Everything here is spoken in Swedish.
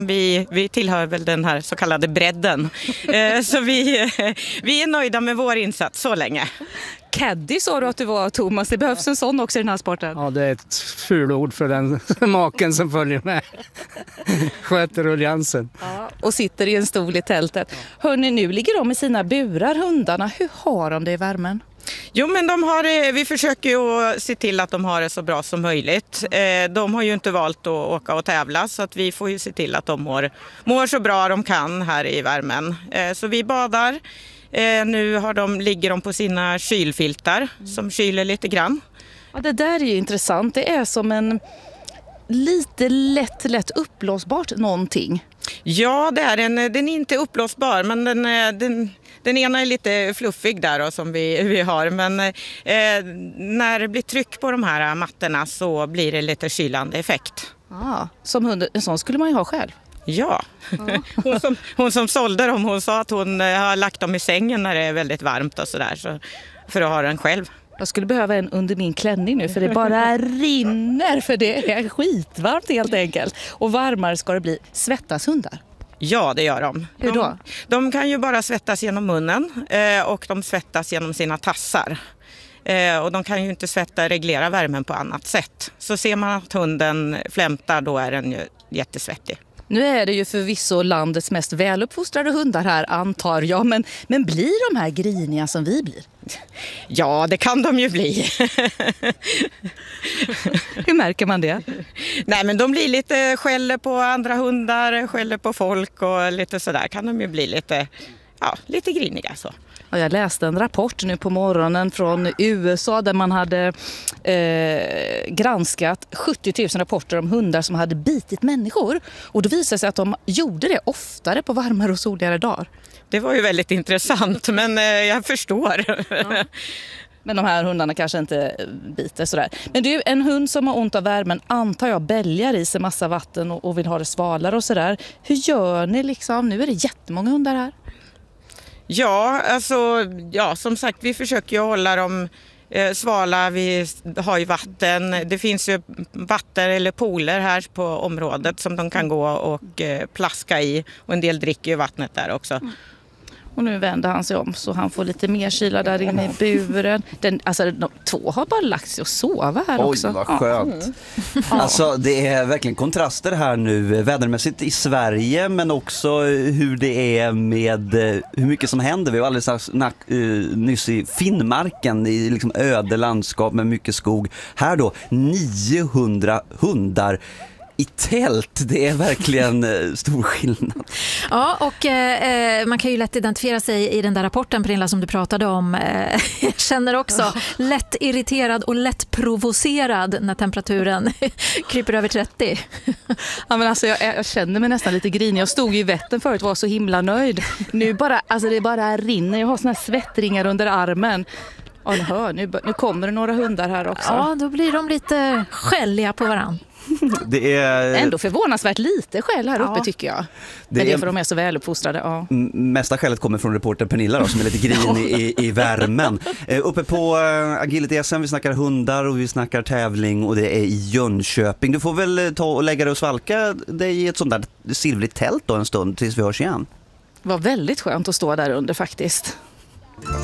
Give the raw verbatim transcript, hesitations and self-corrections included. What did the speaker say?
Vi, vi tillhör väl den här så kallade bredden. Eh, så vi, vi är nöjda med vår insats så länge. Caddy sa du att du var, Thomas. Det behövs en sån också i den här sporten. Ja, det är ett fulord för den maken som följer med. Sköter rulliansen. Ja, och sitter i en stol i tältet. Hörrni, nu ligger de i sina burar, hundarna. Hur har de det i värmen? Jo, men de har, vi försöker ju att se till att de har det så bra som möjligt. De har ju inte valt att åka och tävla, så att vi får ju se till att de mår, mår så bra de kan här i värmen. Så vi badar. Nu har de, ligger de på sina kylfiltar som kyler lite grann. Ja, det där är ju intressant. Det är som en lite lätt, lätt uppblåsbart någonting. Ja, det är en, den är inte uppblåsbar, men den, den, den ena är lite fluffig där då, som vi, vi har. Men eh, när det blir tryck på de här mattorna så blir det lite kylande effekt. Ah, som hund, en sån skulle man ju ha själv. Ja, ja. Hon, som, hon som sålde dem, hon sa att hon har lagt dem i sängen när det är väldigt varmt och sådär, så, för att ha den själv. Jag skulle behöva en under min klänning nu, för det bara rinner, för det är skitvarmt helt enkelt. Och varmare ska det bli. Svettas hundar? Ja, det gör de. Hur då? De, de kan ju bara svettas genom munnen eh, och de svettas genom sina tassar. Eh, och de kan ju inte svetta reglera värmen på annat sätt. Så ser man att hunden flämtar, då är den ju jättesvettig. Nu är det ju förvisso landets mest väluppfostrade hundar här, antar jag. Men, men blir de här griniga som vi blir? Ja, det kan de ju bli. Hur märker man det? Nej, men de blir lite skäller på andra hundar, skäller på folk och lite sådär. Kan de ju bli lite, ja, lite griniga så. Och jag läste en rapport nu på morgonen från U S A där man hade eh, granskat sjuttio tusen rapporter om hundar som hade bitit människor. Och då visade sig att de gjorde det oftare på varmare och soligare dagar. Det var ju väldigt intressant, men eh, jag förstår. Ja. Men de här hundarna kanske inte biter sådär. Men du, en hund som har ont av värmen, antar jag, bälgar i sig massa vatten och, och vill ha det svalare och sådär. Hur gör ni liksom? Nu är det jättemånga hundar här. Ja, alltså, ja, som sagt, vi försöker ju hålla dem eh, svala. Vi har ju vatten. Det finns ju vatten eller pooler här på området som de kan gå och eh, plaska i. Och en del dricker ju vattnet där också. Mm. Och nu vänder han sig om så han får lite mer kyla där inne i buren. Den, alltså, de två har bara lagt sig och sova här. Oj, också. Oj, vad skönt. Mm. Alltså, det är verkligen kontraster här nu, vädermässigt i Sverige, men också hur det är med hur mycket som händer. Vi var alldeles nyss i Finnmarken, i liksom öde landskap med mycket skog. Här då, niohundra hundar i tält. Det är verkligen stor skillnad. Ja, och eh, man kan ju lätt identifiera sig i den där rapporten, Pernilla, som du pratade om. Eh, jag känner också lätt irriterad och lätt provocerad när temperaturen kryper över trettio. Ja, men alltså, jag, jag känner mig nästan lite grinig. Jag stod ju i Vättern förut och var så himla nöjd. Nu bara, alltså det bara rinner. Jag har såna här svettringar under armen. Ja, hör, nu, nu kommer det några hundar här också. Ja, då blir de lite skälliga på varann. Det är ändå förvånansvärt lite skäll här uppe, ja, tycker jag. Det Men det är för de är så väluppfostrade. Ja. Mesta skället kommer från reporter Pernilla då, som är lite grinig i, i värmen. Uh, uppe på uh, Agility S M, vi snackar hundar och vi snackar tävling, och det är i Jönköping. Du får väl ta och lägga dig och svalka dig i ett sånt där silvrigt tält då en stund tills vi hörs igen. Det var väldigt skönt att stå där under faktiskt.